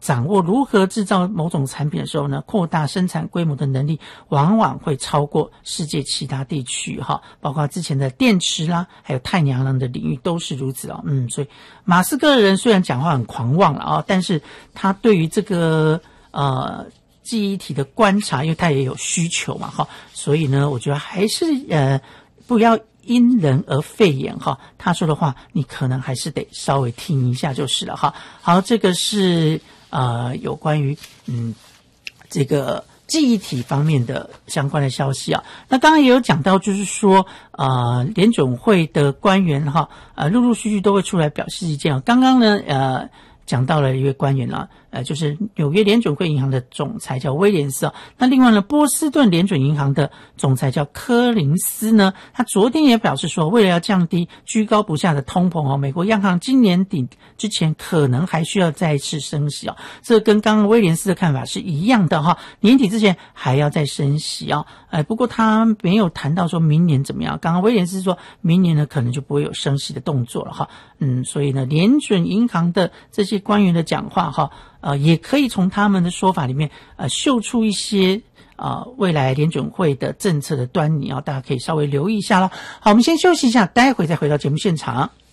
掌握如何制造某种产品的时候呢，扩大生产规模的能力往往会超过世界其他地区包括之前的电池啦，还有太阳能的领域都是如此所以马斯克的人虽然讲话很狂妄了但是他对于这个记忆体的观察，因为他也有需求嘛所以呢我觉得还是不要因人而废言他说的话你可能还是得稍微听一下就是了好，这个是有关于这个记忆体方面的相关的消息那刚刚也有讲到就是说联准会的官员陆陆续续都会出来表示意见刚刚呢讲到了一位官员就是纽约联准会银行的总裁叫威廉斯那另外呢波士顿联准银行的总裁叫柯林斯呢，他昨天也表示说为了要降低居高不下的通膨美国央行今年底之前可能还需要再一次升息这跟刚刚威廉斯的看法是一样的年底之前还要再升息不过他没有谈到说明年怎么样，刚刚威廉斯说明年呢可能就不会有升息的动作了所以呢联准银行的这些官员的讲话也可以从他们的说法里面嗅出一些未来联准会的政策的端倪大家可以稍微留意一下咯好，我们先休息一下，待会再回到节目现场。